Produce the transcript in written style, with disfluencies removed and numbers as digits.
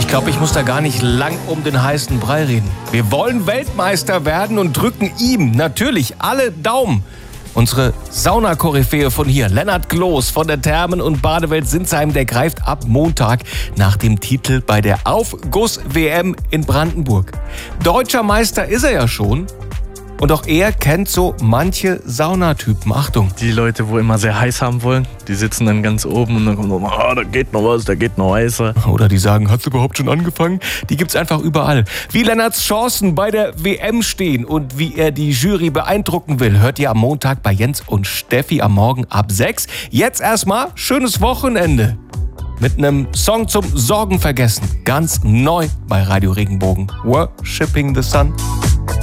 Ich glaube, ich muss da gar nicht lang um den heißen Brei reden. Wir wollen Weltmeister werden und drücken ihm natürlich alle Daumen. Unsere Saunakoryphäe von hier, Lennart Gloß von der Thermen- und Badewelt Sinsheim, der greift ab Montag nach dem Titel bei der Aufguss-WM in Brandenburg. Deutscher Meister ist er ja schon. Und auch er kennt so manche Saunatypen. Achtung. Die Leute, wo immer sehr heiß haben wollen, die sitzen dann ganz oben und dann kommt so, da geht noch was, da geht noch heißer. Oder die sagen, hat's überhaupt schon angefangen? Die gibt's einfach überall. Wie Lennarts Chancen bei der WM stehen und wie er die Jury beeindrucken will, hört ihr am Montag bei Jens und Steffi am Morgen ab 6. Jetzt erstmal schönes Wochenende. Mit einem Song zum Sorgenvergessen. Ganz neu bei Radio Regenbogen. Worshipping the Sun.